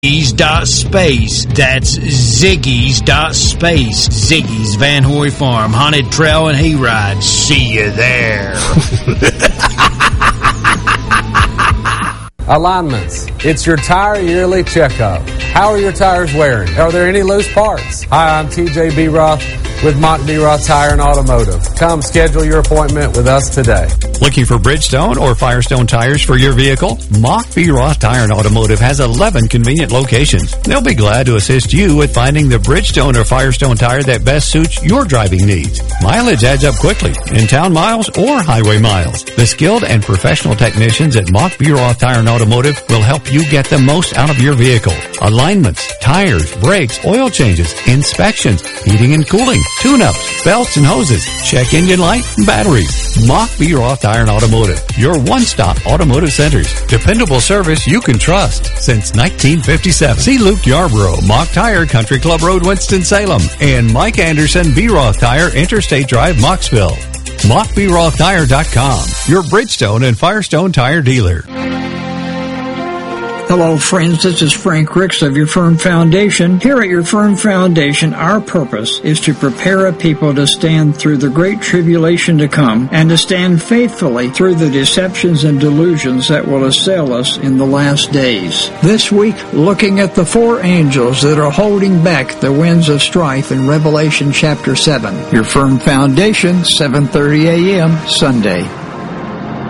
Space. That's Ziggy's.space. Ziggy's Van Horry Farm, Haunted Trail and Hayride. See you there. Alignments. It's your tire yearly checkup. How are your tires wearing? Are there any loose parts? Hi, I'm TJ B. Roth with Mock B. Roth Tire and Automotive. Come schedule your appointment with us today. Looking for Bridgestone or Firestone tires for your vehicle? Mock B. Roth Tire and Automotive has 11 convenient locations. They'll be glad to assist you with finding the Bridgestone or Firestone tire that best suits your driving needs. Mileage adds up quickly in town miles or highway miles. The skilled and professional technicians at Mock B. Roth Tire and Automotive will help you get the most out of your vehicle. Alignments, tires, brakes, oil changes, inspections, heating and cooling, tune-ups, belts and hoses, check engine light, and batteries. Mock B. Roth Tire and Automotive, your one-stop automotive centers. Dependable service you can trust since 1957. See Luke Yarborough, Mock Tire, Country Club Road, Winston-Salem, and Mike Anderson, B. Roth Tire, Interstate Drive, Mocksville. MockBRothTire.com, your Bridgestone and Firestone tire dealer. Hello, friends. This is Frank Ricks of Your Firm Foundation. Here at Your Firm Foundation, our purpose is to prepare a people to stand through the great tribulation to come and to stand faithfully through the deceptions and delusions that will assail us in the last days. This week, looking at the four angels that are holding back the winds of strife in Revelation chapter 7. Your Firm Foundation, 7:30 a.m. Sunday.